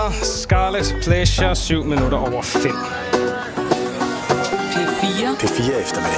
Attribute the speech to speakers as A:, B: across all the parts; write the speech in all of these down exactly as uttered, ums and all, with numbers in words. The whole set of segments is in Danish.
A: Scarlet Pleasure, syv minutter over fem.
B: P fire.
C: P fire eftermiddag.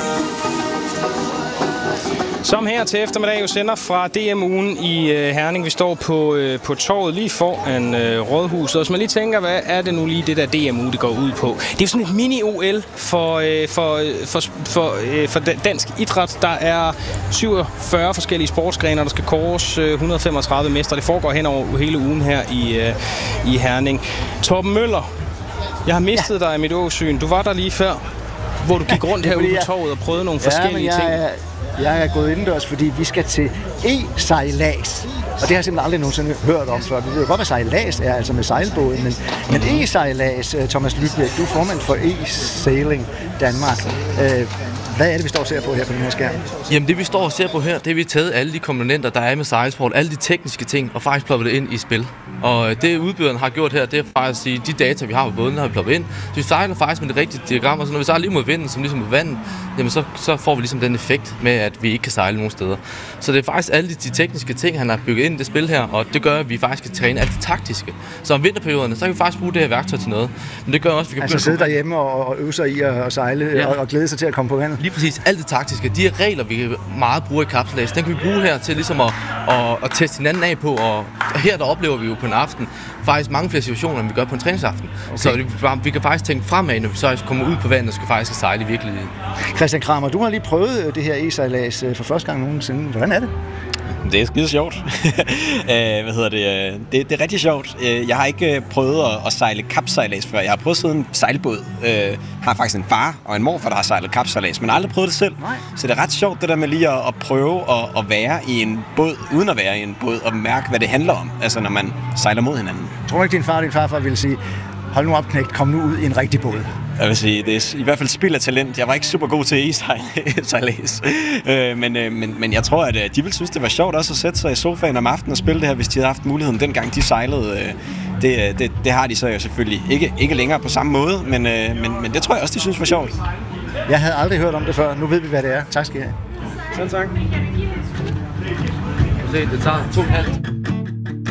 A: Som her til eftermiddag jo sender fra D M-ugen i øh, Herning. Vi står på, øh, på torvet lige foran øh, Rådhuset. Og hvis man lige tænker, hvad er det nu lige det der D M-uge, det går ud på? Det er jo sådan et mini-O L for, øh, for, for, for, øh, for dansk idræt. Der er syvogfyrre forskellige sportsgrener, der skal kåres øh, et hundrede og femogtredive mestre. Det foregår hen over hele ugen her i, øh, i Herning. Torben Møller, jeg har mistet ja. dig i mit åsyn. Du var der lige før, hvor du gik rundt herude på torvet og prøvede nogle ja, forskellige ting.
D: Er... Jeg er gået indendørs, fordi vi skal til e-sejlads. Og det har jeg simpelthen aldrig nogensinde hørt om før. Vi ved jo godt, hvad sejlads er, altså med sejlbåden. Men, men e-sejlads, Thomas Lydbjerg, du er formand for e-sailing Danmark. Hvad er det, vi står og ser på her på den her skærm?
E: Jamen det, vi står og ser på her, det er, vi har taget alle de komponenter, der er med sejlsport, alle de tekniske ting, og faktisk ploppet det ind i spil. Og det, udbyderen har gjort her, det er faktisk at de data, vi har på båden, har vi ploppet ind. Så vi sejler faktisk med det rigtige diagram, og så når vi sejler lige mod vinden, som ligesom mod vandet, jamen så, så får vi ligesom den effekt med, at vi ikke kan sejle nogen steder. Så det er faktisk alle de, de tekniske ting, han har bygget ind i det spil her, og det gør, at vi faktisk kan træne alt det taktiske. Så om vinterperioderne, så kan vi faktisk bruge det her værktøj til noget. Men det gør også, at vi kan
D: altså sidde derhjemme og, og øve sig i at, at sejle ja. og, og glæde sig til at komme på vandet.
E: Lige præcis. Alt det taktiske. De her regler, vi meget bruger i kapsejlads, den kan vi bruge her til ligesom at, at, at teste hinanden af på. Og her der oplever vi jo på en aften faktisk mange flere situationer, end vi gør på en træningsaften. Okay. Så vi, vi kan faktisk tænke fremad, når vi så kommer ud på vandet og skal faktisk sejle i virkeligheden.
D: Christian Kramer, du har lige prøvet det her e-sejlads for første gang nogensinde. Hvordan er det?
C: Det er skide sjovt. Hvad hedder det? det? Det er rigtig sjovt. Jeg har ikke prøvet at sejle kapsejlads før. Jeg har prøvet at sidde en sejlbåd. Jeg har faktisk en far og en morfar, der har sejlet kapsejlads, men aldrig prøvet det selv. Nej. Så det er ret sjovt, det der med lige at, at prøve at, at være i en båd, uden at være i en båd, og mærke, hvad det handler om, altså når man sejler mod hinanden.
D: Tror du ikke, din far og din farfar ville sige, hold nu op, knægt, kom nu ud i en rigtig båd?
C: Jeg vil sige, det er i hvert fald spild af talent. Jeg var ikke super god til e-sejlads. øh, men, øh, men, men jeg tror, at øh, de ville synes, det var sjovt også at sætte sig i sofaen om aftenen og spille det her, hvis de havde haft muligheden dengang de sejlede. Øh, det, det, det har de så jo selvfølgelig ikke, ikke længere på samme måde, men, øh, men, men det tror jeg også, de synes var sjovt.
D: Jeg havde aldrig hørt om det før. Nu ved vi, hvad det er. Tak skal I have.
C: Selv tak.
E: Se, det tager to halvt.